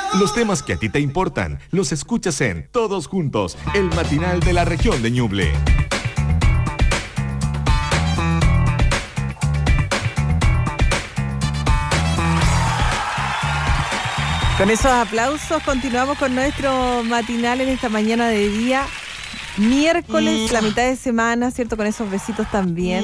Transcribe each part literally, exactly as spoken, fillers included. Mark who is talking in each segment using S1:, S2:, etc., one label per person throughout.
S1: Los temas que a ti te importan los escuchas en Todos Juntos, el matinal de la región de Ñuble.
S2: Con esos aplausos continuamos con nuestro matinal en esta mañana de día miércoles, la mitad de semana, ¿cierto? Con esos besitos también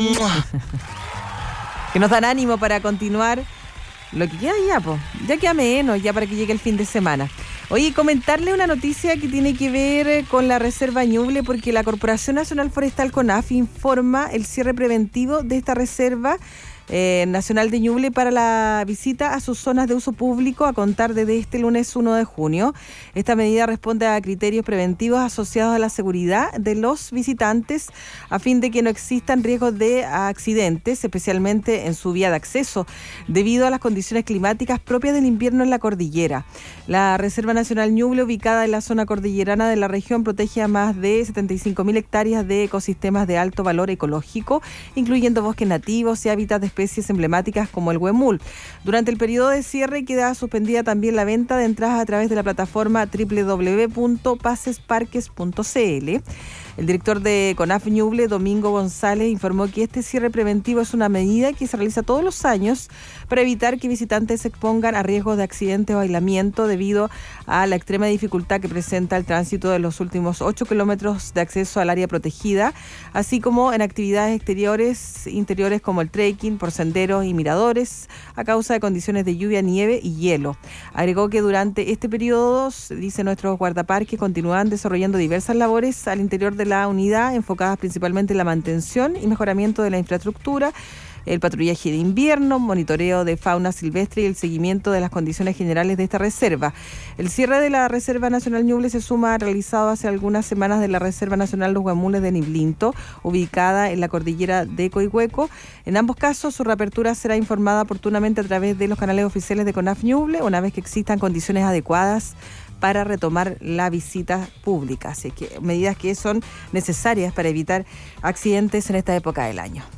S2: que nos dan ánimo para continuar lo que queda ya, pues, ya queda menos, ya para que llegue el fin de semana. Oye, comentarle una noticia que tiene que ver con la Reserva Ñuble, porque la Corporación Nacional Forestal CONAF informa el cierre preventivo de esta reserva Eh, Nacional de Ñuble para la visita a sus zonas de uso público a contar desde este lunes primero de junio. Esta medida responde a criterios preventivos asociados a la seguridad de los visitantes a fin de que no existan riesgos de accidentes, especialmente en su vía de acceso, debido a las condiciones climáticas propias del invierno en la cordillera. La Reserva Nacional Ñuble, ubicada en la zona cordillerana de la región, protege a más de setenta y cinco mil hectáreas de ecosistemas de alto valor ecológico, incluyendo bosques nativos y hábitats de especies emblemáticas como el huemul. Durante el periodo de cierre queda suspendida también la venta de entradas a través de la plataforma doble u doble u doble u punto pases parques punto c l. El director de CONAF Ñuble, Domingo González, informó que este cierre preventivo es una medida que se realiza todos los años para evitar que visitantes se expongan a riesgos de accidentes o aislamiento debido a la extrema dificultad que presenta el tránsito de los últimos ocho kilómetros de acceso al área protegida, así como en actividades exteriores, interiores como el trekking por senderos y miradores, a causa de condiciones de lluvia, nieve y hielo. Agregó que durante este periodo, dice, nuestros guardaparques continúan desarrollando diversas labores al interior de la unidad, enfocadas principalmente en la mantención y mejoramiento de la infraestructura, el patrullaje de invierno, monitoreo de fauna silvestre y el seguimiento de las condiciones generales de esta reserva. El cierre de la Reserva Nacional Ñuble se suma al realizado hace algunas semanas de la Reserva Nacional Los Huemules de Niblinto, ubicada en la cordillera de Coihueco. En ambos casos, su reapertura será informada oportunamente a través de los canales oficiales de CONAF Ñuble, una vez que existan condiciones adecuadas para retomar la visita pública. Así que medidas que son necesarias para evitar accidentes en esta época del año.